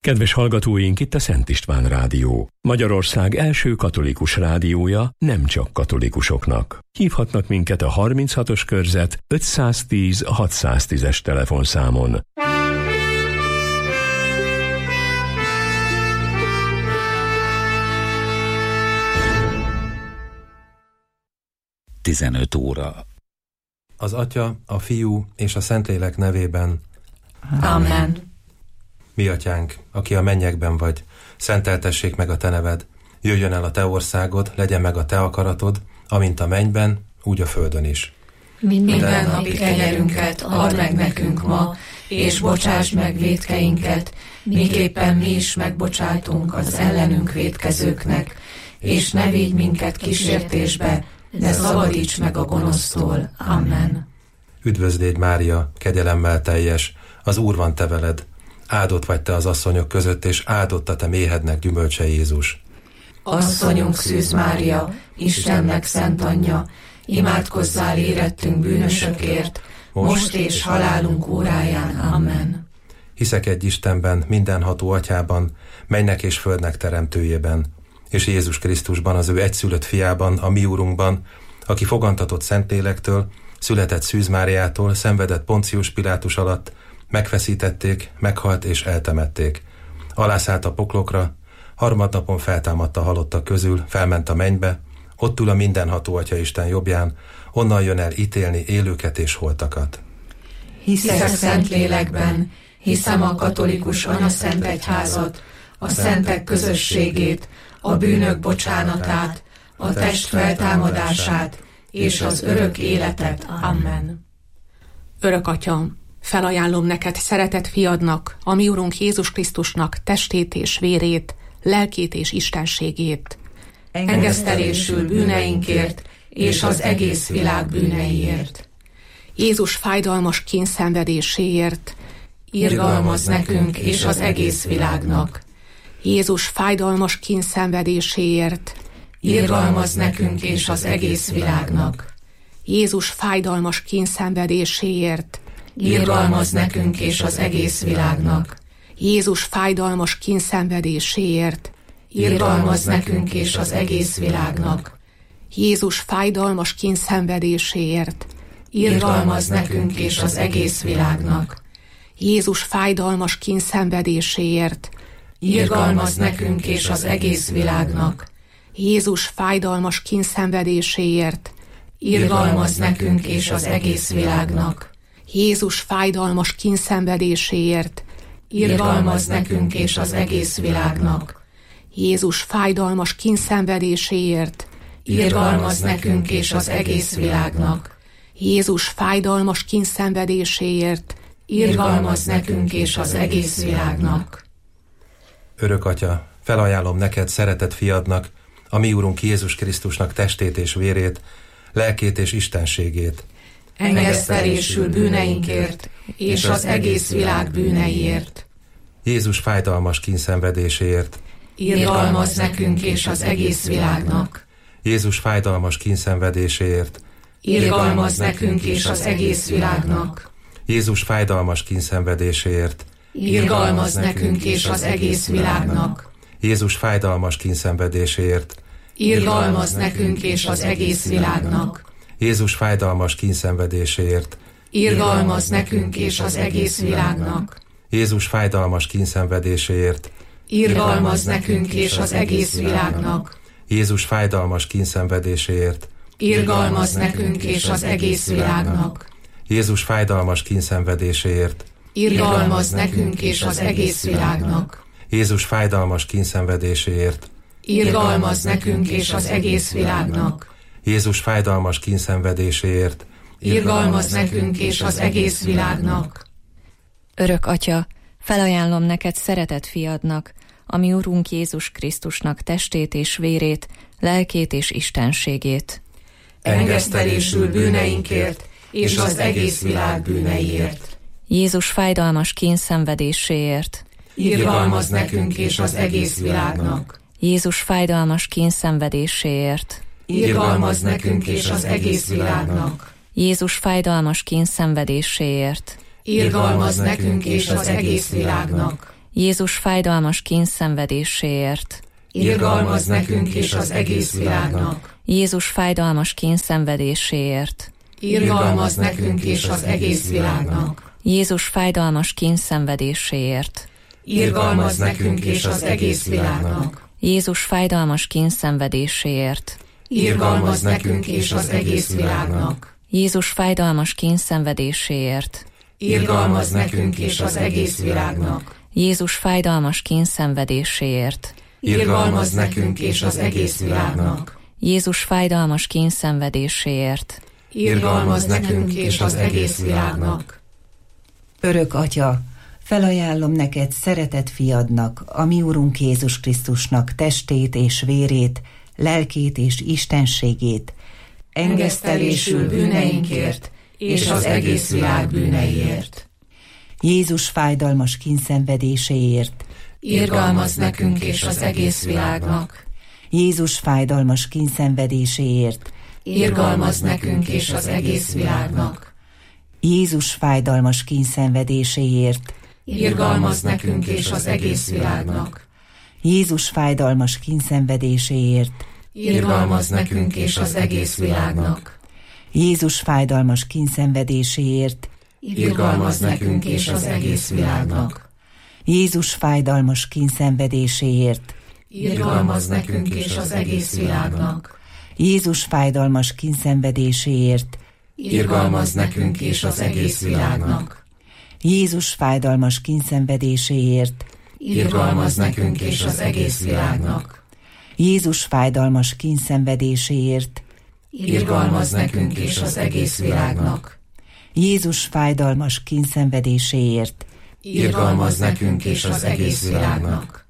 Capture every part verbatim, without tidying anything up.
Kedves hallgatóink, itt a Szent István Rádió. Magyarország első katolikus rádiója nem csak katolikusoknak. Hívhatnak minket a harminchatos körzet ötszáztíz hatszáztízes telefonszámon. tizenöt óra. Az Atya, a Fiú és a Szentlélek nevében. Amen. Mi atyánk, aki a mennyekben vagy, szenteltessék meg a te neved. Jöjjön el a te országod, legyen meg a te akaratod, amint a mennyben, úgy a földön is. Minden napi kenyerünket add meg nekünk ma, és bocsásd meg vétkeinket, miképpen mi is megbocsátunk az ellenünk vétkezőknek, és ne vigy minket kísértésbe, de szabadíts meg a gonosztól. Amen. Üdvözlégy Mária, kegyelemmel teljes, az Úr van te veled. Áldott vagy te az asszonyok között, és áldott a te méhednek gyümölcse Jézus. Asszonyunk Szűz Mária, Istennek szent anyja, imádkozzál érettünk bűnösökért, most és halálunk óráján. Amen. Hiszek egy Istenben, mindenható atyában, mennek és földnek teremtőjében, és Jézus Krisztusban, az ő egyszülött fiában, a mi úrunkban, aki fogantatott Szentlélektől, született Szűz Máriától, szenvedett Poncius Pilátus alatt, megfeszítették, meghalt és eltemették. Alászállt a poklokra, harmadnapon feltámadt a halottak közül, felment a mennybe, ott ül a mindenható Atya Isten jobbján, onnan jön el ítélni élőket és holtakat. Hiszek Szentlélekben, hiszem a katolikus anyaszent egyházat, a szentek közösségét, a bűnök bocsánatát, a test feltámadását és az örök életet. Amen. Örök Atyam, felajánlom neked szeretett fiadnak, a mi Urunk Jézus Krisztusnak testét és vérét, lelkét és istenségét. Engesztelésül bűneinkért és az egész világ bűneiért. Jézus fájdalmas kényszenvedéséért. Irgalmaz nekünk és az egész világnak. Jézus fájdalmas kényszenvedéséért. Irgalmaz nekünk és az egész világnak. Jézus fájdalmas kényszenvedéséért. Irgalmaz nekünk és az egész világnak. Jézus fájdalmas kényszenvedéséért. Irgalmaz nekünk és az egész világnak. Jézus fájdalmas kényszenvedéséért. Irgalmaz nekünk és az egész világnak. Jézus fájdalmas kényszenvedéséért. Irgalmaz nekünk és az egész világnak. Jézus fájdalmas kényszenvedéséért. Irgalmaz nekünk és az egész világnak. Jézus fájdalmas kényszenvedéséért. Irgalmaz nekünk és az egész világnak. Jézus fájdalmas kényszenvedéséért. Irgalmaz nekünk és az egész világnak. Jézus fájdalmas kényszenvedéséért. Irgalmaz nekünk és az egész világnak. Örök Atya, felajánlom neked szeretett fiadnak, a mi Úrunk Jézus Krisztusnak testét és vérét, lelkét és istenségét. Engesztelésül bűneinkért és az egész világ bűneiért. Jézus fájdalmas kényszenvedéséért. Irgalmaz nekünk és az egész világnak. Jézus fájdalmas kényszenvedéséért. Irgalmaz nekünk és az egész világnak. Jézus fájdalmas kényszenvedéséért. Irgalmaz nekünk és az egész világnak. Jézus fájdalmas kényszenvedéséért. Irgalmaz nekünk és az egész világnak. Jézus fájdalmas kényszenvedéséért. Irgalmaz nekünk és az egész világnak. Jézus fájdalmas kényszenvedéséért. Irgalmaz nekünk és az egész világnak. Jézus fájdalmas kényszenvedéséért. Irgalmaz nekünk és az egész világnak. Jézus fájdalmas kényszenvedéséért. Irgalmaz nekünk és az egész világnak. Jézus fájdalmas kényszenvedéséért. Irgalmaz nekünk és az egész világnak. Jézus fájdalmas kényszenvedéséért. Irgalmaz nekünk és az egész világnak. Örök Atya, felajánlom neked szeretett fiadnak, a mi Urunk Jézus Krisztusnak testét és vérét, lelkét és istenségét. Engesztelésül bűneinkért és az egész világ bűneiért. Jézus fájdalmas kényszenvedéséért. Irgalmaz nekünk és az egész világnak. Jézus fájdalmas kényszenvedéséért. Irgalmaz nekünk és az egész világnak. Jézus fájdalmas kényszenvedéséért. Irgalmaz nekünk és az egész világnak. Jézus fájdalmas kényszenvedéséért. Irgalmazz nekünk és az egész világnak. Jézus fájdalmas kényszenvedéséért. Irgalmazz nekünk és az egész világnak. Jézus fájdalmas kényszenvedéséért. Irgalmazz nekünk és az egész világnak. Jézus fájdalmas kényszenvedéséért. Irgalmazz nekünk és az egész világnak. Jézus fájdalmas kényszenvedéséért. Irgalmazz nekünk és az egész világnak. Jézus fájdalmas kényszenvedéséért. Irgalmazz nekünk és az egész világnak. Jézus fájdalmas kényszenvedéséért. Irgalmazz nekünk és az egész világnak. Örök Atya, felajánlom neked szeretett fiadnak, a mi Urunk Jézus Krisztusnak testét és vérét, lelkét és istenségét, engesztelésül bűneinkért és az egész világ bűneiért. Jézus fájdalmas kínszenvedéséért. Irgalmazz nekünk és az egész világnak. Jézus fájdalmas kínszenvedéséért. Irgalmazz nekünk és az egész világnak. Jézus fájdalmas kínszenvedéséért. Irgalmazz nekünk és az egész világnak. Jézus fájdalmas kínszenvedéséért. Irgalmazz nekünk és az egész világnak. Jézus fájdalmas kínszenvedéséért. Irgalmazz nekünk és az egész világnak. Jézus fájdalmas kínszenvedéséért. Irgalmazz nekünk és az egész világnak. Jézus fájdalmas kínszenvedéséért. Irgalmazz nekünk és az egész világnak. Jézus fájdalmas kínszenvedéséért. Irgalmazz nekünk és az egész világnak. Jézus fájdalmas kínszenvedéséért. Irgalmazz nekünk és az egész világnak. Jézus fájdalmas kínszenvedéséért. Irgalmazz nekünk és az egész világnak.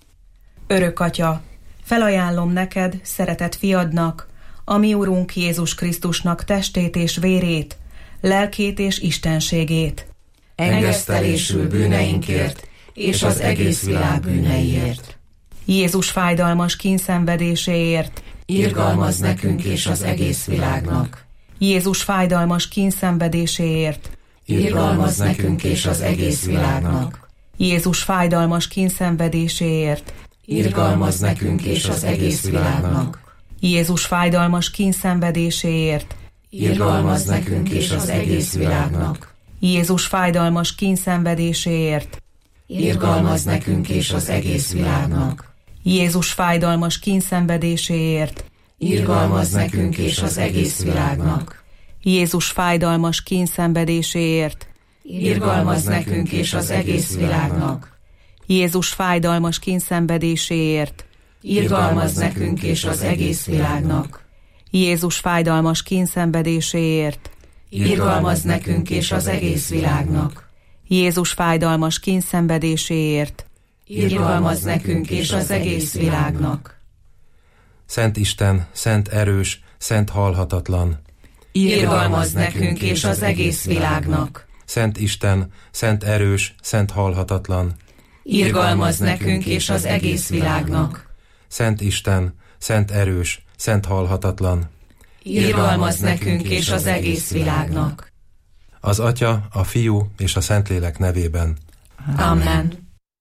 Örök Atya, felajánlom neked, szeretett fiadnak, a mi Urunk Jézus Krisztusnak testét és vérét, lelkét és istenségét, engesztelésül bűneinkért és az egész világ bűneiért. Jézus fájdalmas kínszenvedéséért. Irgalmazz nekünk és az egész világnak. Jézus fájdalmas kínszenvedéséért. Irgalmazz nekünk és az egész világnak. Jézus fájdalmas kínszenvedéséért. Irgalmazz nekünk és az egész világnak. Jézus fájdalmas kínszenvedéséért. Irgalmazz nekünk és az egész világnak. Jézus fájdalmas kínszenvedéséért. Irgalmazz nekünk és az egész világnak. Jézus fájdalmas kínszenvedéséért. Irgalmazz nekünk és az egész világnak. Jézus fájdalmas kínszenvedéséért. Irgalmazz nekünk és az egész világnak. Jézus fájdalmas kínszenvedéséért. Irgalmazz nekünk és az egész világnak. Jézus fájdalmas kínszenvedéséért. Irgalmazz nekünk és az egész világnak. Jézus fájdalmas kínszenvedéséért. Irgalmazz nekünk és az egész világnak. Szent Isten, szent erős, szent halhatatlan. Irgalmazz nekünk és az egész világnak. Szent Isten, szent erős, szent halhatatlan. Irgalmazz nekünk és az egész világnak. Szent Isten, szent erős, szent halhatatlan. Irgalmazz nekünk és az egész világnak. Az Atya, a Fiú és a Szentlélek nevében. Amen.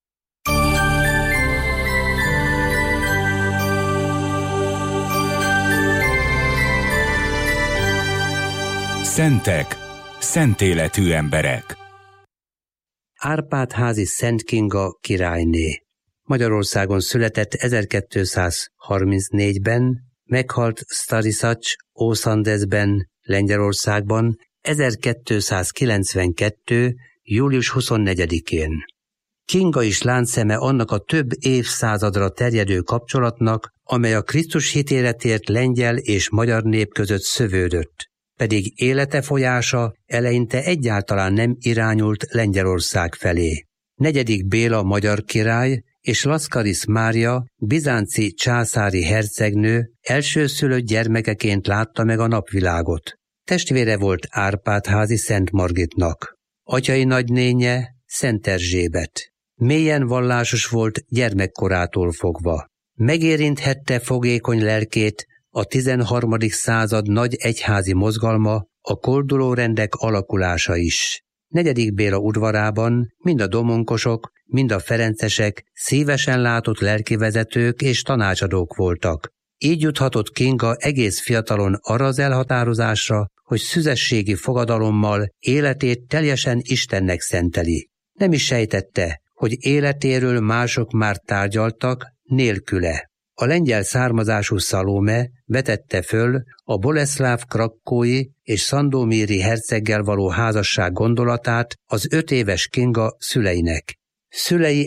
Szentek, szent életű emberek. Árpád-házi Szent Kinga királyné. Magyarországon született ezerkétszázharmincnégyben, meghalt Starisac Ószandeszben, Lengyelországban ezerkétszázkilencvenkettő. július huszonnegyedikén. Kinga is láncszeme annak a több évszázadra terjedő kapcsolatnak, amely a Krisztus hitéletért lengyel és magyar nép között szövődött, pedig élete folyása eleinte egyáltalán nem irányult Lengyelország felé. Negyedik Béla magyar király és Laszkarisz Mária bizánci császári hercegnő elsőszülött gyermekeként látta meg a napvilágot. Testvére volt Árpád-házi Szent Margitnak. Atyai nagynénye Szent Erzsébet. Mélyen vallásos volt gyermekkorától fogva. Megérinthette fogékony lelkét a tizenharmadik század nagy egyházi mozgalma, a koldulórendek alakulása is. Negyedik Béla udvarában mind a domonkosok, mind a ferencesek szívesen látott lelkivezetők és tanácsadók voltak. Így juthatott Kinga egész fiatalon arra az elhatározásra, hogy szüzességi fogadalommal életét teljesen Istennek szenteli. Nem is sejtette, hogy életéről mások már tárgyaltak nélküle. A lengyel származású Salome vetette föl a Boleszláv krakkói és szandomíri herceggel való házasság gondolatát az öt éves Kinga szüleinek. Szülei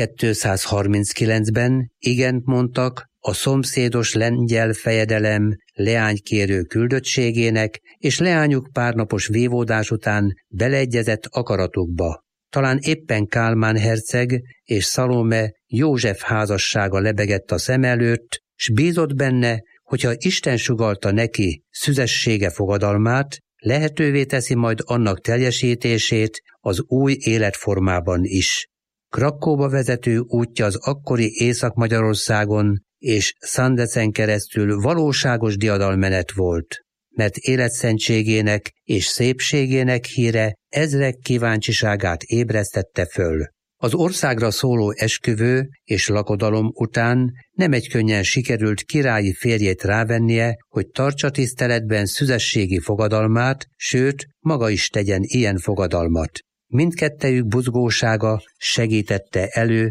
ezerkétszázharminckilencben igent mondtak a szomszédos lengyel fejedelem leánykérő küldöttségének, és leányuk párnapos vívódás után beleegyezett akaratukba. Talán éppen Kálmán herceg és Salome József házassága lebegett a szem előtt, s bízott benne, hogyha Isten sugallta neki szüzessége fogadalmát, lehetővé teszi majd annak teljesítését az új életformában is. Krakkóba vezető útja az akkori Észak-Magyarországon és Szandecen keresztül valóságos diadalmenet volt, mert életszentségének és szépségének híre ezrek kíváncsiságát ébresztette föl. Az országra szóló esküvő és lakodalom után nem egykönnyen sikerült királyi férjét rávennie, hogy tartsa tiszteletben szüzességi fogadalmát, sőt, maga is tegyen ilyen fogadalmat. Mindkettejük buzgósága segítette elő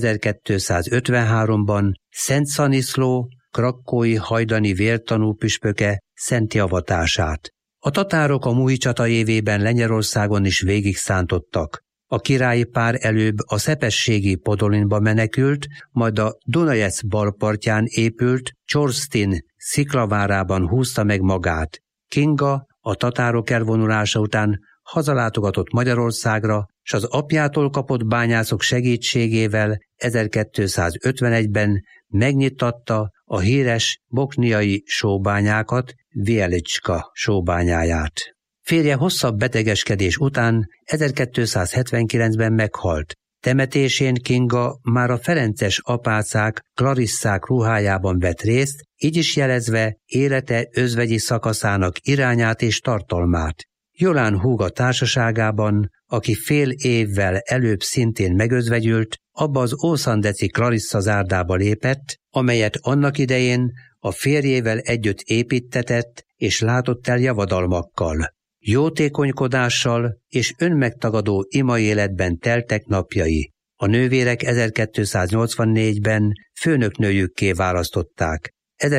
ezerkétszázötvenháromban Szent Szaniszló, krakkói hajdani vértanú püspöke szenti avatását. A tatárok a Múj csata évében Lengyelországon is végig szántottak. A királyi pár előbb a szepességi Podolinba menekült, majd a Dunajec balpartján épült Csorstin sziklavárában húzta meg magát. Kinga a tatárok elvonulása után hazalátogatott Magyarországra, s az apjától kapott bányászok segítségével ezerkétszázötvenegyben megnyitatta a híres bokniai sóbányákat, Vielicska sóbányáját. Férje hosszabb betegeskedés után ezerkétszázhetvenkilencben meghalt. Temetésén Kinga már a ferences apácák, klarisszák ruhájában vett részt, így is jelezve élete özvegyi szakaszának irányát és tartalmát. Jolán húga társaságában, aki fél évvel előbb szintén megözvegyült, abba az ószandeci Clarissa zárdába lépett, amelyet annak idején a férjével együtt építtetett és látott el javadalmakkal. Jótékonykodással és önmegtagadó ima életben teltek napjai. A nővérek ezerkétszáznyolcvannégyben főnöknőjükké választották.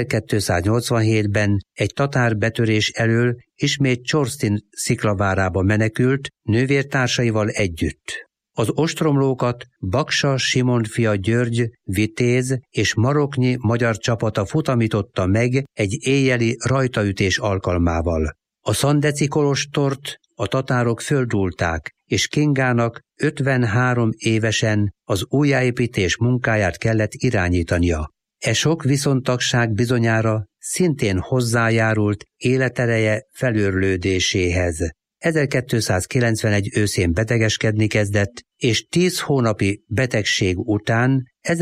ezerkétszáznyolcvanhétben egy tatár betörés elől ismét Csorstin sziklavárába menekült nővértársaival együtt. Az ostromlókat Baksa Simon fia György, vitéz és maroknyi magyar csapata futamította meg egy éjjeli rajtaütés alkalmával. A szandeci kolostort a tatárok földúlták, és Kingának ötvenhárom évesen az újjáépítés munkáját kellett irányítania. E sok viszontagság bizonyára szintén hozzájárult életereje felőrlődéséhez. ezerkétszázkilencvenegy őszén betegeskedni kezdett, és tíz hónapi betegség után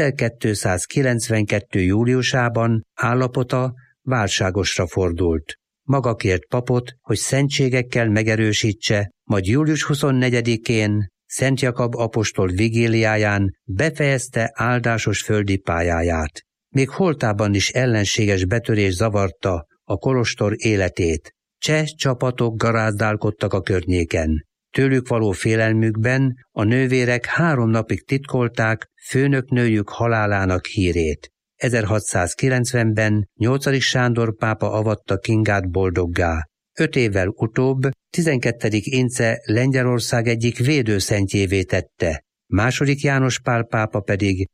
ezerkétszázkilencvenkettő júliusában állapota válságosra fordult. Maga kért papot, hogy szentségekkel megerősítse, majd július huszonnegyedikén Szent Jakab apostol vigíliáján befejezte áldásos földi pályáját. Még holtában is ellenséges betörés zavarta a kolostor életét. Cseh csapatok garázdálkodtak a környéken. Tőlük való félelmükben a nővérek három napig titkolták főnöknőjük halálának hírét. ezerhatszázkilencvenben nyolcadik Sándor pápa avatta Kingát boldoggá. Öt évvel utóbb tizenkettedik Ince Lengyelország egyik védőszentjévé tette. Második János Pál pápa pedig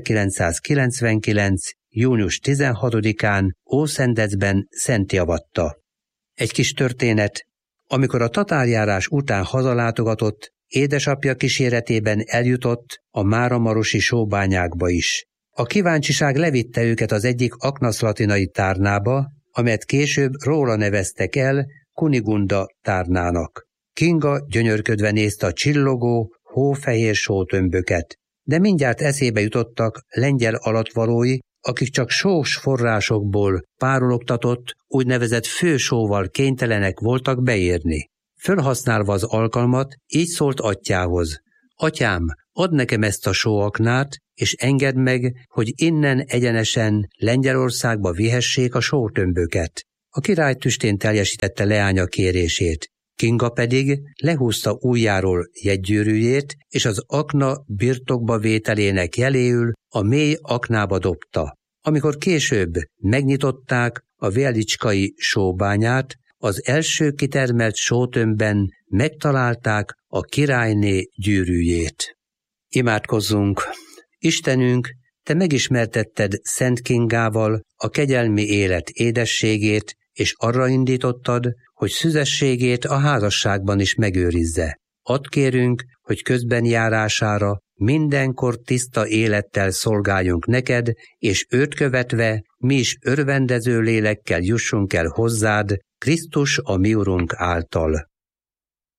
ezerkilencszázkilencvenkilenc. június tizenhatodikán Ószendecben szentté avatta. Egy kis történet. Amikor a tatárjárás után hazalátogatott, édesapja kíséretében eljutott a máramarosi sóbányákba is. A kíváncsiság levitte őket az egyik aknaszlatinai tárnába, amelyet később róla neveztek el Kunigunda tárnának. Kinga gyönyörködve nézte a csillogó, hófehér sótömböket, de mindjárt eszébe jutottak lengyel alattvalói, akik csak sós forrásokból párologtatott, úgynevezett fősóval kénytelenek voltak beérni. Fölhasználva az alkalmat, így szólt atyjához: Atyám, add nekem ezt a sóaknát, és engedd meg, hogy innen egyenesen Lengyelországba vihessék a sótömböket. A király tüstén teljesítette leánya kérését. Kinga pedig lehúzta ujjáról jegygyűrűjét, és az akna birtokba vételének jeléül a mély aknába dobta. Amikor később megnyitották a vélicskai sóbányát, az első kitermelt sótömbben megtalálták a királyné gyűrűjét. Imádkozzunk! Istenünk, Te megismertetted Szent Kingával a kegyelmi élet édességét, és arra indítottad, hogy szüzességét a házasságban is megőrizze. Add kérünk, hogy közben járására mindenkor tiszta élettel szolgáljunk neked, és őt követve mi is örvendező lélekkel jussunk el hozzád, Krisztus a mi Urunk által.